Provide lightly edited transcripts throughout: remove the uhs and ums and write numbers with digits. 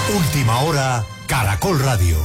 Última hora, Caracol Radio.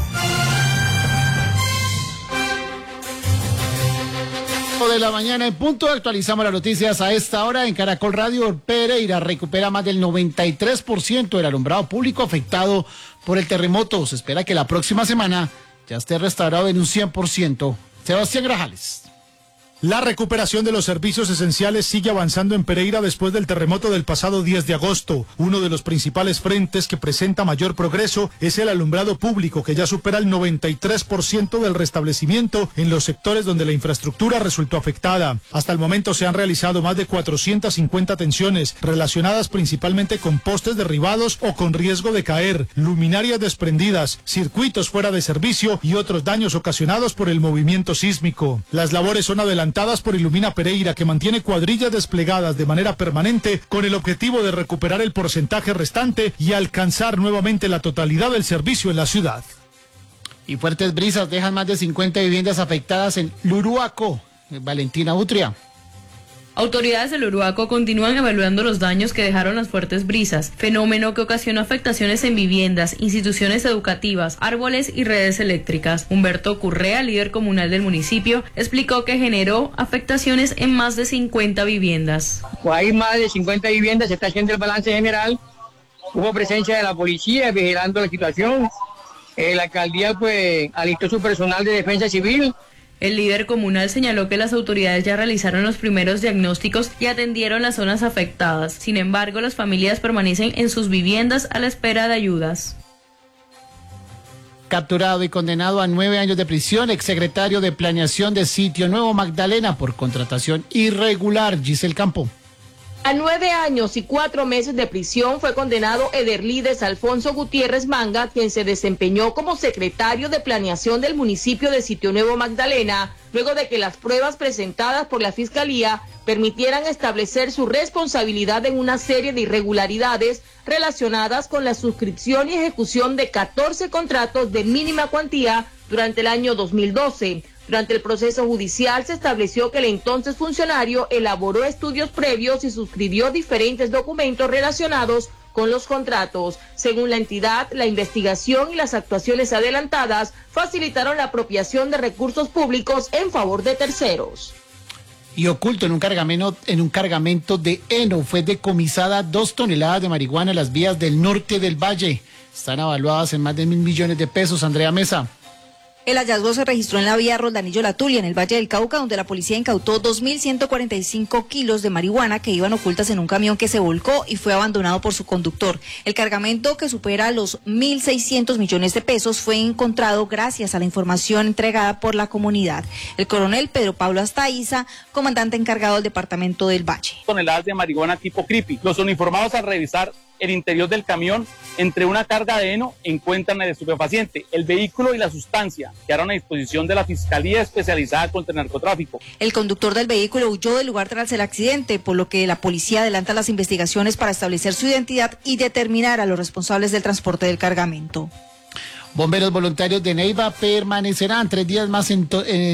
De la mañana en punto, actualizamos las noticias a esta hora en Caracol Radio. Pereira recupera más del 93% del alumbrado público afectado por el terremoto. Se espera que la próxima semana ya esté restaurado en un 100%. Sebastián Grajales. La recuperación de los servicios esenciales sigue avanzando en Pereira después del terremoto del pasado 10 de agosto. Uno de los principales frentes que presenta mayor progreso es el alumbrado público, que ya supera el 93% del restablecimiento en los sectores donde la infraestructura resultó afectada. Hasta el momento se han realizado más de 450 atenciones, relacionadas principalmente con postes derribados o con riesgo de caer, luminarias desprendidas, circuitos fuera de servicio y otros daños ocasionados por el movimiento sísmico. Las labores son adelantadas por Ilumina Pereira, que mantiene cuadrillas desplegadas de manera permanente con el objetivo de recuperar el porcentaje restante y alcanzar nuevamente la totalidad del servicio en la ciudad. Y fuertes brisas dejan más de 50 viviendas afectadas en Luruaco. Valentina Utria. Autoridades del Uruaco continúan evaluando los daños que dejaron las fuertes brisas, fenómeno que ocasionó afectaciones en viviendas, instituciones educativas, árboles y redes eléctricas. Humberto Currea, líder comunal del municipio, explicó que generó afectaciones en más de 50 viviendas. Hay más de 50 viviendas, se está haciendo el balance general, hubo presencia de la policía vigilando la situación, la alcaldía alistó su personal de defensa civil. El líder comunal señaló que las autoridades ya realizaron los primeros diagnósticos y atendieron las zonas afectadas. Sin embargo, las familias permanecen en sus viviendas a la espera de ayudas. Capturado y condenado a 9 años de prisión, exsecretario de Planeación de Sitio Nuevo Magdalena por contratación irregular, Giselle Campo. A 9 años y 4 meses de prisión fue condenado Ederlides Alfonso Gutiérrez Manga, quien se desempeñó como secretario de Planeación del municipio de Sitio Nuevo Magdalena, luego de que las pruebas presentadas por la Fiscalía permitieran establecer su responsabilidad en una serie de irregularidades relacionadas con la suscripción y ejecución de 14 contratos de mínima cuantía durante el año 2012. Durante el proceso judicial se estableció que el entonces funcionario elaboró estudios previos y suscribió diferentes documentos relacionados con los contratos. Según la entidad, la investigación y las actuaciones adelantadas facilitaron la apropiación de recursos públicos en favor de terceros. Y oculto en un cargamento de heno fue decomisada 2 toneladas de marihuana en las vías del norte del valle. Están evaluadas en más de 1.000 millones de pesos. Andrea Mesa. El hallazgo se registró en la vía Roldanillo-La Tulia, en el Valle del Cauca, donde la policía incautó 2.145 kilos de marihuana que iban ocultas en un camión que se volcó y fue abandonado por su conductor. El cargamento, que supera los 1.600 millones de pesos, fue encontrado gracias a la información entregada por la comunidad. El coronel Pedro Pablo Astaiza, comandante encargado del departamento del Valle. Toneladas de marihuana tipo creepy. Los uniformados, al revisar el interior del camión, entre una carga de heno, encuentran el estupefaciente, el vehículo y la sustancia quedaron a disposición de la Fiscalía Especializada contra el Narcotráfico. El conductor del vehículo huyó del lugar tras el accidente, por lo que la policía adelanta las investigaciones para establecer su identidad y determinar a los responsables del transporte del cargamento. Bomberos voluntarios de Neiva permanecerán 3 días más en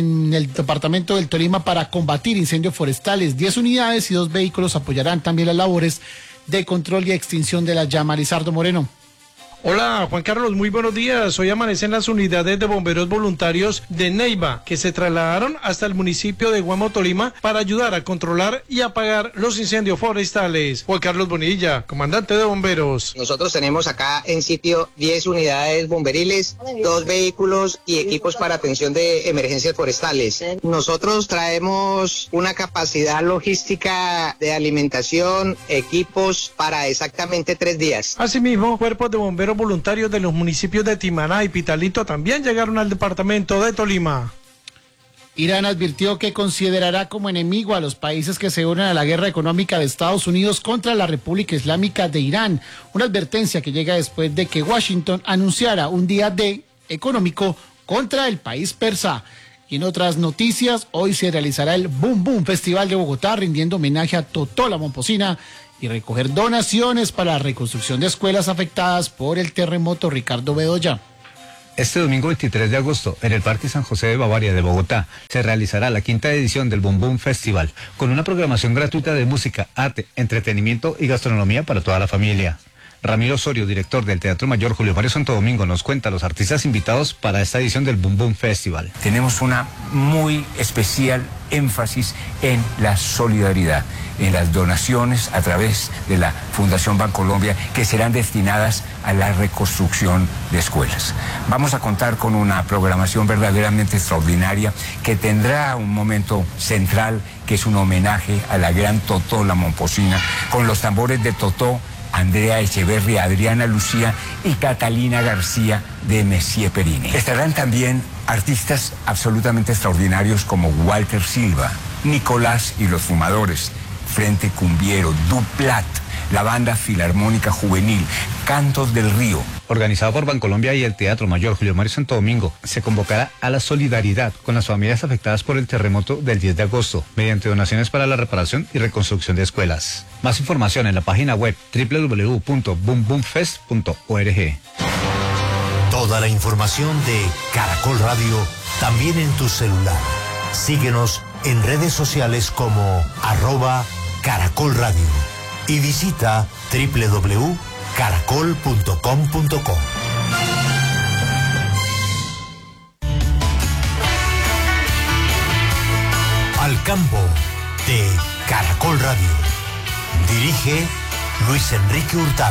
el departamento del Tolima para combatir incendios forestales. 10 unidades y 2 vehículos apoyarán también las labores de control y extinción de la llama. Lizardo Moreno. Hola, Juan Carlos, muy buenos días. Hoy amanecen las unidades de bomberos voluntarios de Neiva, que se trasladaron hasta el municipio de Guamo, Tolima, para ayudar a controlar y apagar los incendios forestales. Juan Carlos Bonilla, comandante de bomberos. Nosotros tenemos acá en sitio 10 unidades bomberiles, 2 vehículos y equipos para atención de emergencias forestales. Nosotros traemos una capacidad logística de alimentación, equipos para exactamente 3 días. Asimismo, cuerpos de bomberos voluntarios de los municipios de Timaná y Pitalito también llegaron al departamento de Tolima. Irán advirtió que considerará como enemigo a los países que se unen a la guerra económica de Estados Unidos contra la República Islámica de Irán. Una advertencia que llega después de que Washington anunciara un día D económico contra el país persa. Y en otras noticias, hoy se realizará el Boom Boom Festival de Bogotá, rindiendo homenaje a Totó la Momposina y recoger donaciones para la reconstrucción de escuelas afectadas por el terremoto. Ricardo Bedoya. Este domingo 23 de agosto, en el Parque San José de Bavaria de Bogotá, se realizará la 5ª edición del Boom Boom Festival, con una programación gratuita de música, arte, entretenimiento y gastronomía para toda la familia. Ramiro Osorio, director del Teatro Mayor Julio Mario Santo Domingo, nos cuenta los artistas invitados para esta edición del Boom Boom Festival. Tenemos una muy especial énfasis en la solidaridad, en las donaciones a través de la Fundación Bancolombia que serán destinadas a la reconstrucción de escuelas. Vamos a contar con una programación verdaderamente extraordinaria que tendrá un momento central que es un homenaje a la gran Totó La Momposina, con los tambores de Totó, Andrea Echeverri, Adriana Lucía y Catalina García de Messier Perini. Estarán también artistas absolutamente extraordinarios como Walter Silva, Nicolás y los Fumadores, Frente Cumbiero, Duplat, la Banda Filarmónica Juvenil, Cantos del Río. Organizado por Bancolombia y el Teatro Mayor Julio Mario Santo Domingo, se convocará a la solidaridad con las familias afectadas por el terremoto del 10 de agosto, mediante donaciones para la reparación y reconstrucción de escuelas. Más información en la página web www.boomboomfest.org. Toda la información de Caracol Radio también en tu celular. Síguenos en redes sociales como @Caracol Radio y visita www.caracol.com.co. Al campo de Caracol Radio. Dirige Luis Enrique Hurtado.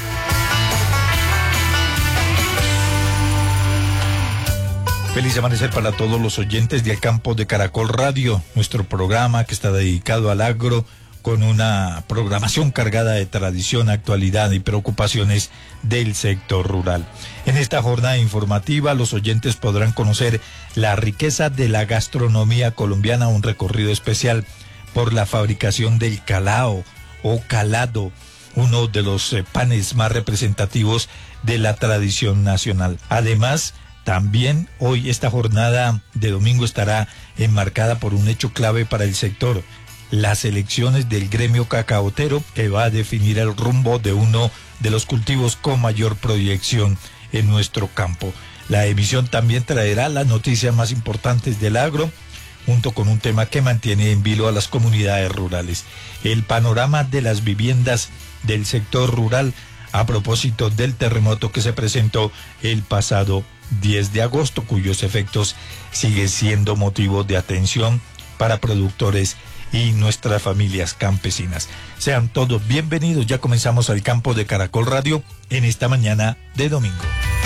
Feliz amanecer para todos los oyentes de Al Campo de Caracol Radio, nuestro programa que está dedicado al agro, con una programación cargada de tradición, actualidad y preocupaciones del sector rural. En esta jornada informativa, los oyentes podrán conocer la riqueza de la gastronomía colombiana, un recorrido especial por la fabricación del calao o calado, uno de los panes más representativos de la tradición nacional. Además, también hoy esta jornada de domingo estará enmarcada por un hecho clave para el sector: las elecciones del gremio cacaotero, que va a definir el rumbo de uno de los cultivos con mayor proyección en nuestro campo. La emisión también traerá las noticias más importantes del agro, junto con un tema que mantiene en vilo a las comunidades rurales: el panorama de las viviendas del sector rural a propósito del terremoto que se presentó el pasado 10 de agosto, cuyos efectos siguen siendo motivo de atención para productores y nuestras familias campesinas. Sean todos bienvenidos, ya comenzamos Al Campo de Caracol Radio en esta mañana de domingo.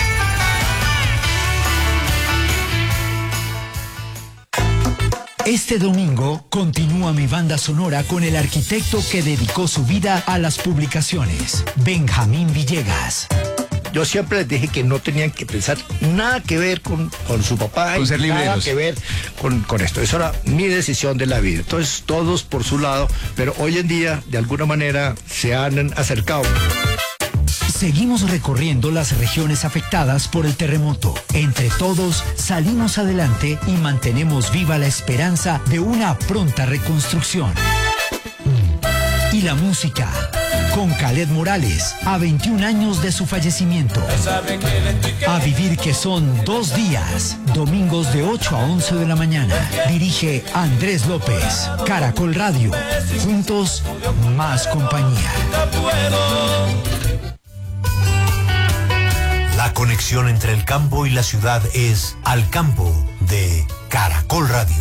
Este domingo continúa mi banda sonora con el arquitecto que dedicó su vida a las publicaciones, Benjamín Villegas. Yo siempre les dije que no tenían que pensar nada que ver con su papá, con ser libreros, nada que ver con esto. Eso era mi decisión de la vida. Entonces, todos por su lado, pero hoy en día, de alguna manera, se han acercado. Seguimos recorriendo las regiones afectadas por el terremoto. Entre todos, salimos adelante y mantenemos viva la esperanza de una pronta reconstrucción. Y la música, con Khaled Morales, a 21 años de su fallecimiento. A vivir, que son 2 días, domingos de 8 a 11 de la mañana. Dirige Andrés López. Caracol Radio, juntos, más compañía. La conexión entre el campo y la ciudad es Al Campo de Caracol Radio.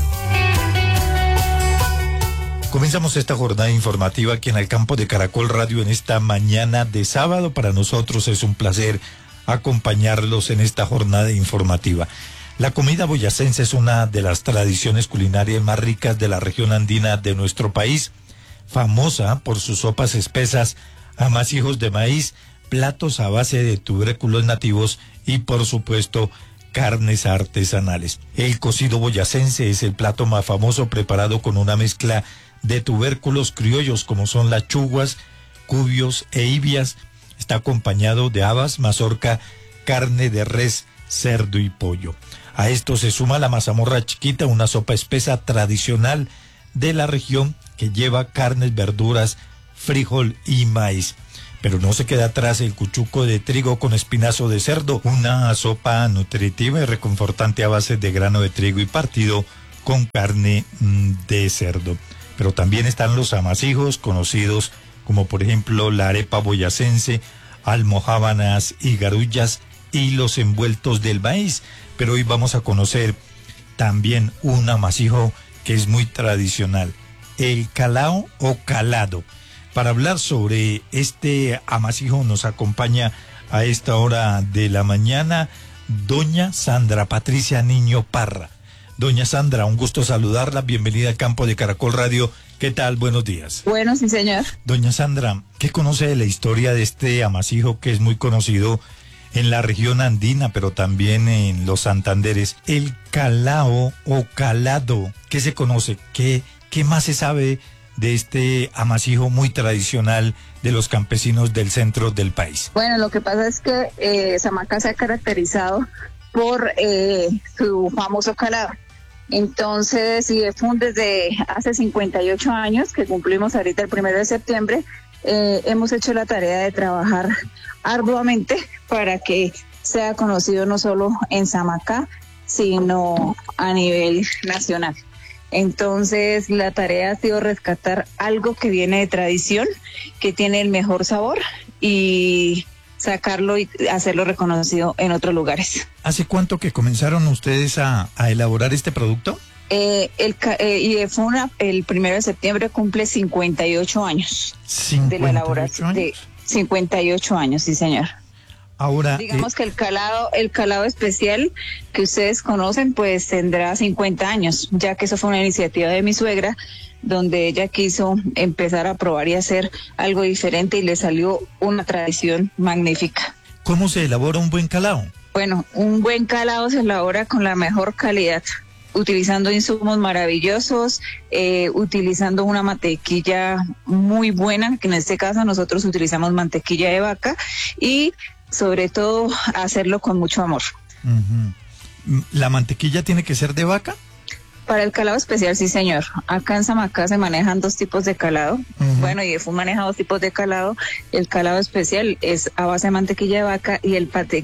Comenzamos esta jornada informativa aquí en Al Campo de Caracol Radio en esta mañana de sábado. Para nosotros es un placer acompañarlos en esta jornada informativa. La comida boyacense es una de las tradiciones culinarias más ricas de la región andina de nuestro país, famosa por sus sopas espesas, amasijos de maíz, platos a base de tubérculos nativos y, por supuesto, carnes artesanales. El cocido boyacense es el plato más famoso, preparado con una mezcla de tubérculos criollos como son las chuguas, cubios e ibias. Está acompañado de habas, mazorca, carne de res, cerdo y pollo. A esto se suma la mazamorra chiquita, una sopa espesa tradicional de la región que lleva carnes, verduras, frijol y maíz. Pero no se queda atrás el cuchuco de trigo con espinazo de cerdo, una sopa nutritiva y reconfortante a base de grano de trigo y partido con carne de cerdo. Pero también están los amasijos, conocidos como por ejemplo la arepa boyacense, almojábanas y garullas y los envueltos del maíz. Pero hoy vamos a conocer también un amasijo que es muy tradicional, el calao o calado. Para hablar sobre este amasijo nos acompaña a esta hora de la mañana doña Sandra Patricia Niño Parra. Doña Sandra, un gusto saludarla, bienvenida al campo de Caracol Radio. ¿Qué tal? Buenos días. Bueno, sí, señor. Doña Sandra, ¿qué conoce de la historia de este amasijo que es muy conocido en la región andina, pero también en los Santanderes? El calao o calado, ¿qué se conoce? ¿Qué más se sabe de este amasijo muy tradicional de los campesinos del centro del país? Bueno, lo que pasa es que Samacá se ha caracterizado por su famoso calado. Entonces, IDEFUN desde hace 58 años, que cumplimos ahorita el 1 de septiembre, hemos hecho la tarea de trabajar arduamente para que sea conocido no solo en Samacá, sino a nivel nacional. Entonces, la tarea ha sido rescatar algo que viene de tradición, que tiene el mejor sabor y sacarlo y hacerlo reconocido en otros lugares. ¿Hace cuánto que comenzaron ustedes a elaborar este producto? IDEFUN el 1 de septiembre cumple 58 años. 58 de la elaboración. años. 58 años, sí, señor. Ahora, digamos que el calado especial que ustedes conocen, pues tendrá 50 años, ya que eso fue una iniciativa de mi suegra, donde ella quiso empezar a probar y hacer algo diferente y le salió una tradición magnífica. ¿Cómo se elabora un buen calao? Bueno, un buen calao se elabora con la mejor calidad, utilizando insumos maravillosos, utilizando una mantequilla muy buena, que en este caso nosotros utilizamos mantequilla de vaca, y sobre todo hacerlo con mucho amor. Uh-huh. ¿La mantequilla tiene que ser de vaca? Para el calado especial, sí, señor. Acá en Samacá se manejan 2 tipos de calado. Uh-huh. Bueno, IDEFUN maneja 2 tipos de calado. El calado especial es a base de mantequilla de vaca y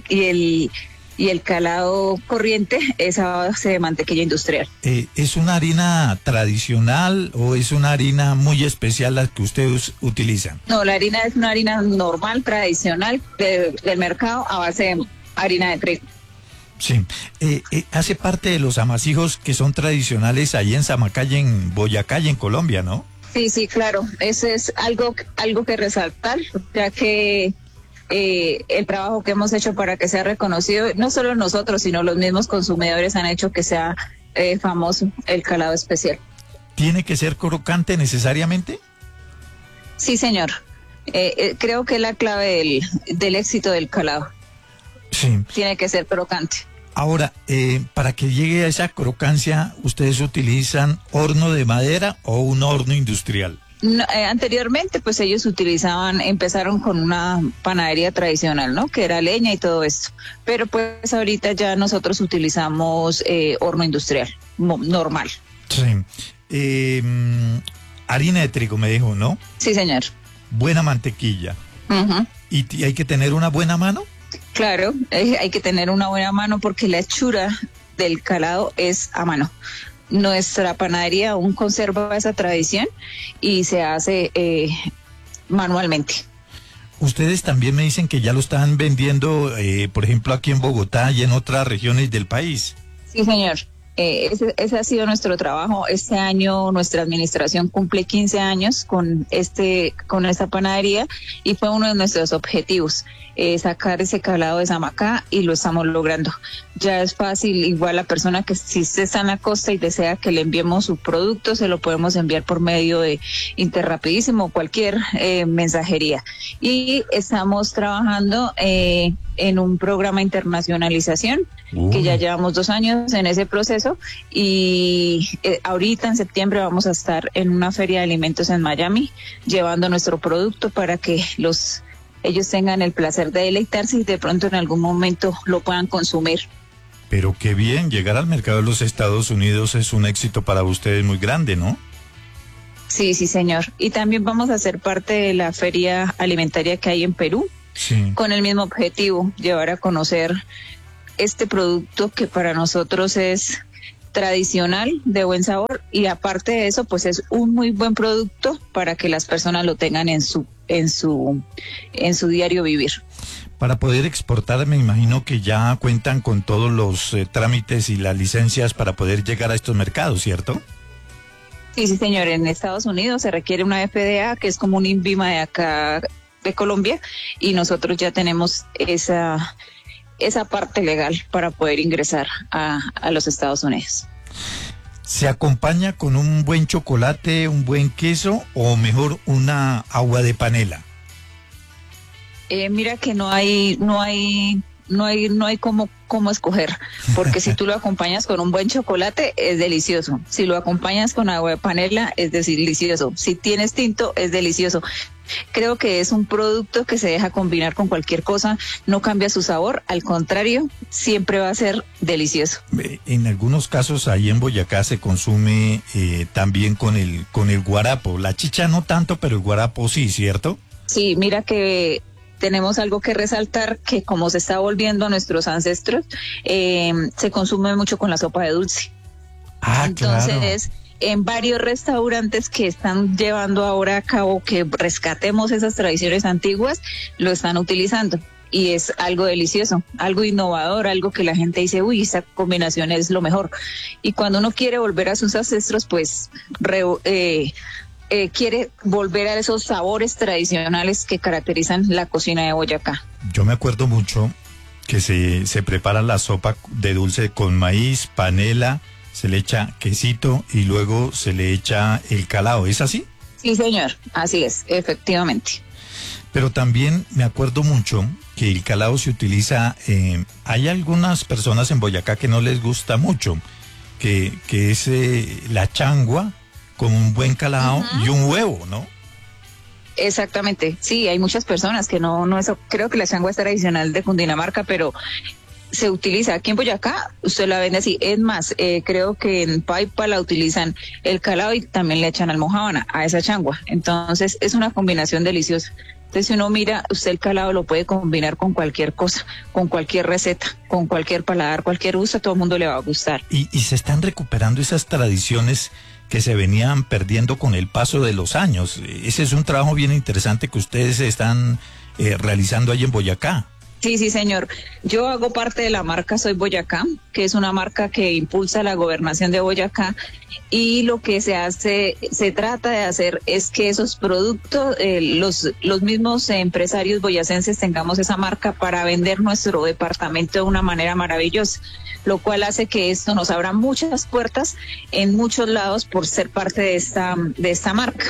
el calado corriente es a base de mantequilla industrial. ¿Es una harina tradicional o es una harina muy especial la que ustedes utilizan? No, la harina es una harina normal, tradicional, del mercado a base de harina de trigo. Sí, hace parte de los amasijos que son tradicionales ahí en Samacá y en Boyacá y en Colombia, ¿no? Sí, claro, eso es algo que resaltar, ya que el trabajo que hemos hecho para que sea reconocido, no solo nosotros, sino los mismos consumidores han hecho que sea famoso el calado especial. ¿Tiene que ser crocante necesariamente? Sí, señor. Creo que es la clave del éxito del calado. Sí. Tiene que ser crocante. Ahora, para que llegue a esa crocancia, ¿ustedes utilizan horno de madera o un horno industrial? No, anteriormente, pues ellos empezaron con una panadería tradicional, ¿no? Que era leña y todo esto. Pero pues ahorita ya nosotros utilizamos horno industrial, normal. Sí. Harina de trigo, me dijo, ¿no? Sí, señor. Buena mantequilla. Uh-huh. ¿Y hay que tener una buena mano? Claro, hay que tener una buena mano porque la hechura del calado es a mano. Nuestra panadería aún conserva esa tradición y se hace manualmente. Ustedes también me dicen que ya lo están vendiendo, por ejemplo, aquí en Bogotá y en otras regiones del país. Sí, señor. Ese ha sido nuestro trabajo. Este año nuestra administración cumple 15 años con esta panadería y fue uno de nuestros objetivos, sacar ese calado de Samacá, y lo estamos logrando. Ya es fácil, igual la persona que si usted está en la costa y desea que le enviemos su producto, se lo podemos enviar por medio de Interrapidísimo o cualquier mensajería. Y estamos trabajando en un programa de internacionalización, que ya llevamos 2 años en ese proceso, y ahorita en septiembre vamos a estar en una feria de alimentos en Miami, llevando nuestro producto para que ellos tengan el placer de deleitarse y de pronto en algún momento lo puedan consumir. Pero qué bien, llegar al mercado de los Estados Unidos es un éxito para ustedes muy grande, ¿no? Sí, señor. Y también vamos a ser parte de la feria alimentaria que hay en Perú, sí, con el mismo objetivo, llevar a conocer este producto que para nosotros es tradicional, de buen sabor, y aparte de eso, pues es un muy buen producto para que las personas lo tengan en su diario vivir. Para poder exportar, me imagino que ya cuentan con todos los trámites y las licencias para poder llegar a estos mercados, ¿cierto? Sí, señor. En Estados Unidos se requiere una FDA, que es como un INVIMA de acá de Colombia, y nosotros ya tenemos esa parte legal para poder ingresar a los Estados Unidos. ¿Se acompaña con un buen chocolate, un buen queso o mejor una agua de panela? Mira que no hay cómo escoger, porque si tú lo acompañas con un buen chocolate es delicioso, si lo acompañas con agua de panela es delicioso, si tienes tinto es delicioso. Creo que es un producto que se deja combinar con cualquier cosa, no cambia su sabor, al contrario, siempre va a ser delicioso. En algunos casos ahí en Boyacá se consume también con el guarapo, la chicha no tanto, pero el guarapo sí, ¿cierto? Sí, mira que tenemos algo que resaltar, que como se está volviendo a nuestros ancestros, se consume mucho con la sopa de dulce. Entonces, claro, en varios restaurantes que están llevando ahora a cabo que rescatemos esas tradiciones antiguas, lo están utilizando. Y es algo delicioso, algo innovador, algo que la gente dice, uy, esta combinación es lo mejor. Y cuando uno quiere volver a sus ancestros, pues quiere volver a esos sabores tradicionales que caracterizan la cocina de Boyacá. Yo me acuerdo mucho que se prepara la sopa de dulce con maíz, panela, se le echa quesito y luego se le echa el calao, ¿es así? Sí, señor, así es, efectivamente. Pero también me acuerdo mucho que el calao se utiliza, hay algunas personas en Boyacá que no les gusta mucho, que es la changua con un buen calao y un huevo, ¿no? Exactamente, sí, hay muchas personas que no eso, creo que la changua es tradicional de Cundinamarca, pero se utiliza aquí en Boyacá, usted la vende así. Es más, creo que en Paipa la utilizan el calao y también le echan almojábana a esa changua. Entonces es una combinación deliciosa. Entonces si uno mira, usted el calao lo puede combinar con cualquier cosa, con cualquier receta, con cualquier paladar, cualquier uso, a todo el mundo le va a gustar. Y se están recuperando esas tradiciones que se venían perdiendo con el paso de los años. Ese es un trabajo bien interesante que ustedes están realizando ahí en Boyacá. Sí, sí, señor. Yo hago parte de la marca Soy Boyacá, que es una marca que impulsa la gobernación de Boyacá, y lo que se trata de hacer es que esos productos, los mismos empresarios boyacenses tengamos esa marca para vender nuestro departamento de una manera maravillosa, lo cual hace que esto nos abra muchas puertas en muchos lados por ser parte de esta marca.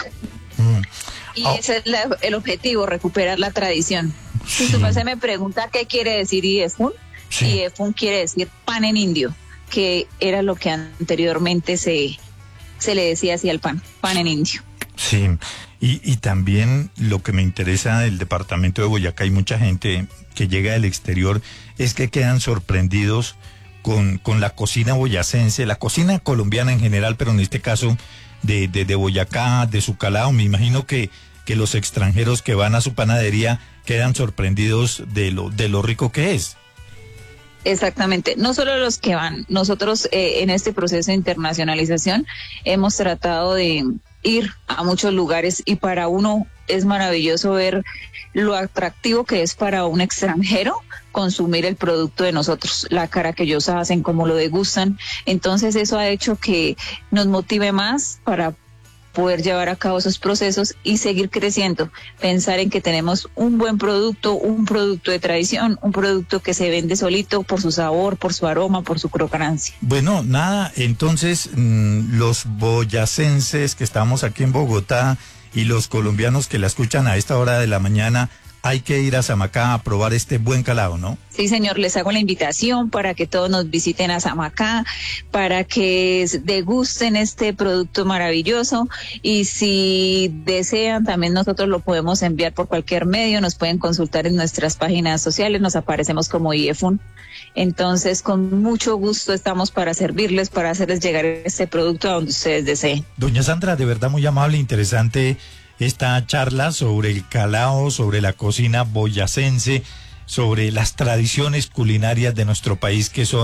Y ese es el objetivo, recuperar la tradición. Si su merced me pregunta qué quiere decir IEFUN, IEFUN quiere decir pan en indio, que era lo que anteriormente se le decía así al pan en indio. Sí, y también lo que me interesa del departamento de Boyacá, hay mucha gente que llega del exterior, es que quedan sorprendidos con la cocina boyacense, la cocina colombiana en general, pero en este caso de Boyacá, de su calao. Me imagino que los extranjeros que van a su panadería quedan sorprendidos de lo rico que es. Exactamente, no solo los que van, nosotros en este proceso de internacionalización hemos tratado de ir a muchos lugares, y para uno es maravilloso ver lo atractivo que es para un extranjero consumir el producto de nosotros, la cara que ellos hacen, cómo lo degustan. Entonces eso ha hecho que nos motive más para poder llevar a cabo esos procesos y seguir creciendo, pensar en que tenemos un buen producto, un producto de tradición, un producto que se vende solito por su sabor, por su aroma, por su crocancia. Bueno, nada, entonces los boyacenses que estamos aquí en Bogotá y los colombianos que la escuchan a esta hora de la mañana, hay que ir a Samacá a probar este buen calao, ¿no? Sí, señor, les hago la invitación para que todos nos visiten a Samacá, para que degusten este producto maravilloso, y si desean también nosotros lo podemos enviar por cualquier medio, nos pueden consultar en nuestras páginas sociales, nos aparecemos como IEFUN. Entonces, con mucho gusto estamos para servirles, para hacerles llegar este producto a donde ustedes deseen. Doña Sandra, de verdad muy amable, interesante esta charla sobre el calao, sobre la cocina boyacense, sobre las tradiciones culinarias de nuestro país que son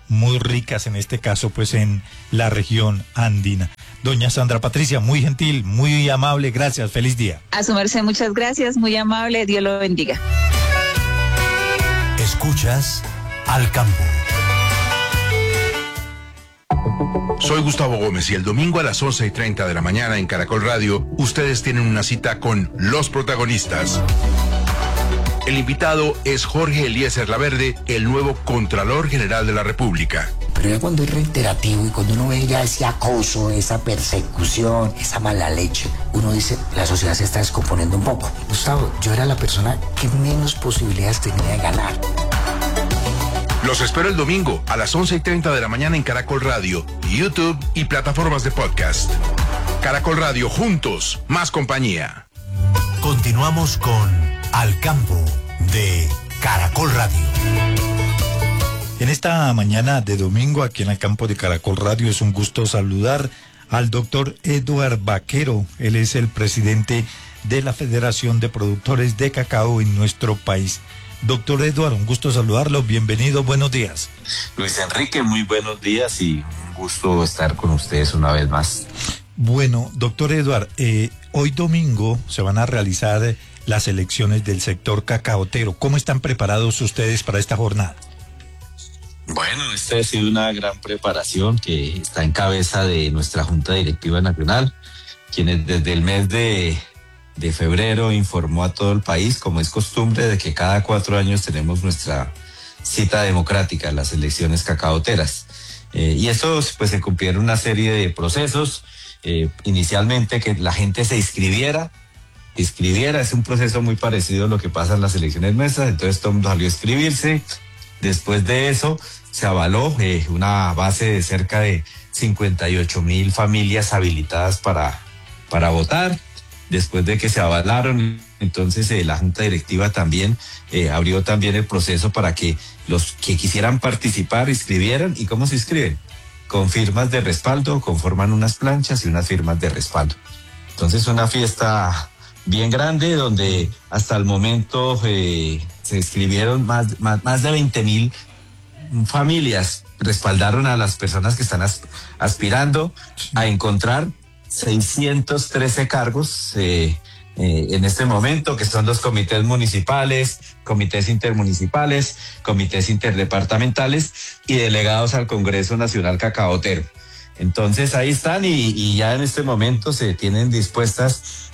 muy ricas, en este caso pues en la región andina. Doña Sandra Patricia, muy gentil, muy amable, gracias, feliz día. A su merced, muchas gracias, muy amable, Dios lo bendiga. Escuchas Al Campo. Soy Gustavo Gómez y el domingo a las 11:30 de la mañana en Caracol Radio, ustedes tienen una cita con los protagonistas. El invitado es Jorge Eliezer Laverde, el nuevo Contralor General de la República. Pero ya cuando es reiterativo y cuando uno ve ya ese acoso, esa persecución, esa mala leche, uno dice, la sociedad se está descomponiendo un poco. Gustavo, yo era la persona que menos posibilidades tenía de ganar. Los espero el domingo a las 11:30 de la mañana en Caracol Radio, YouTube y plataformas de podcast. Caracol Radio, juntos, más compañía. Continuamos con Al Campo de Caracol Radio. En esta mañana de domingo, aquí en el campo de Caracol Radio, es un gusto saludar al doctor Eduard Vaquero. Él es el presidente de la Federación de Productores de Cacao en nuestro país. Doctor Eduard, un gusto saludarlo, bienvenido, buenos días. Luis Enrique, muy buenos días y un gusto estar con ustedes una vez más. Bueno, doctor Eduard, hoy domingo se van a realizar las elecciones del sector cacaotero. ¿Cómo están preparados ustedes para esta jornada? Bueno, esta ha sido una gran preparación que está en cabeza de nuestra Junta Directiva Nacional, quienes desde el mes de febrero informó a todo el país, como es costumbre, de que cada 4 años tenemos nuestra cita democrática, las elecciones cacaoteras. Y esto pues se cumplieron una serie de procesos, inicialmente que la gente se inscribiera, es un proceso muy parecido a lo que pasa en las elecciones nuestras, entonces todo el mundo salió a inscribirse. Después de eso se avaló una base de cerca de 58,000 familias habilitadas para votar. Después de que se avalaron, entonces la Junta Directiva también abrió también el proceso para que los que quisieran participar inscribieran. ¿Y cómo se inscriben? Con firmas de respaldo, conforman unas planchas y unas firmas de respaldo. Entonces una fiesta bien grande donde hasta el momento se inscribieron más de 20,000 familias, respaldaron a las personas que están aspirando a encontrar 613 cargos en este momento, que son los comités municipales, comités intermunicipales, comités interdepartamentales y delegados al Congreso Nacional Cacaotero. Entonces ahí están y ya en este momento se tienen dispuestas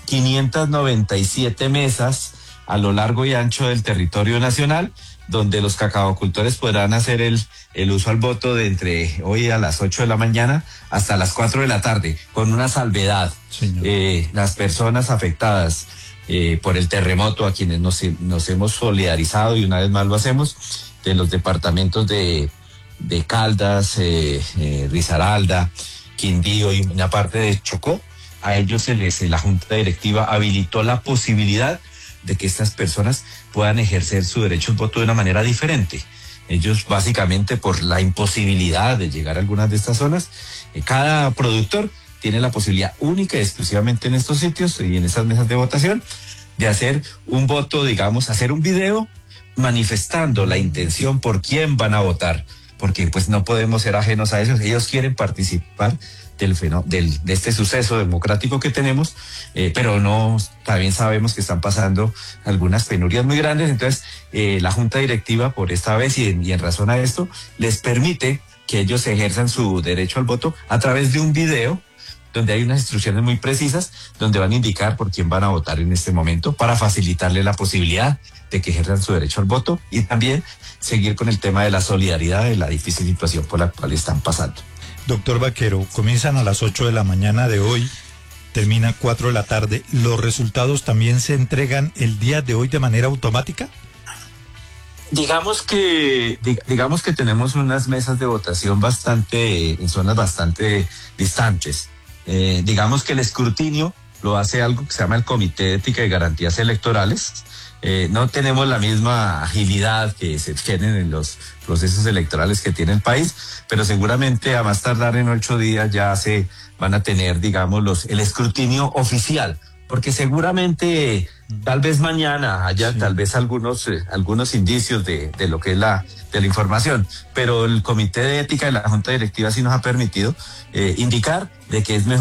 597 mesas a lo largo y ancho del territorio nacional, donde los cacaocultores podrán hacer el uso al voto de entre hoy a las 8 de la mañana hasta las 4 de la tarde, con una salvedad. Las personas afectadas por el terremoto, a quienes nos hemos solidarizado y una vez más lo hacemos, de los departamentos de Caldas, Risaralda, Quindío y una parte de Chocó, a ellos la Junta Directiva habilitó la posibilidad de que estas personas puedan ejercer su derecho al voto de una manera diferente. Ellos básicamente por la imposibilidad de llegar a algunas de estas zonas, cada productor tiene la posibilidad única y exclusivamente en estos sitios y en estas mesas de votación de hacer un voto, digamos, hacer un video manifestando la intención por quién van a votar, porque pues no podemos ser ajenos a eso. Ellos quieren participar de este suceso democrático que tenemos, pero también sabemos que están pasando algunas penurias muy grandes. Entonces la Junta Directiva por esta vez y en razón a esto les permite que ellos ejerzan su derecho al voto a través de un video donde hay unas instrucciones muy precisas donde van a indicar por quién van a votar en este momento para facilitarle la posibilidad de que ejerzan su derecho al voto y también seguir con el tema de la solidaridad de la difícil situación por la cual están pasando. Doctor Vaquero, comienzan a las 8 de la mañana de hoy, terminan 4 de la tarde. ¿Los resultados también se entregan el día de hoy de manera automática? Digamos que tenemos unas mesas de votación en zonas bastante distantes. Digamos que el escrutinio lo hace algo que se llama el Comité de Ética y Garantías Electorales. No tenemos la misma agilidad que se tienen en los procesos electorales que tiene el país, pero seguramente a más tardar en 8 días ya se van a tener, digamos, el escrutinio oficial, porque seguramente Tal vez mañana haya tal vez algunos indicios de lo que es de la información, pero el Comité de Ética de la Junta Directiva sí nos ha permitido indicar de que es mejor